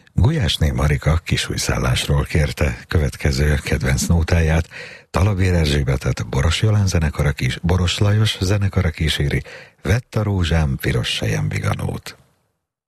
Gulyásné Marika Kisújszállásról kérte következő kedvenc nótáját. Talabér Erzsébetet Boros Lajos zenekara kíséri, Vett a rózsám piros sejem viganót.